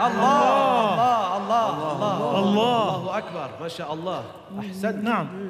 الله الله الله الله الله. الله أكبر، ما شاء الله، أحسنت. نعم.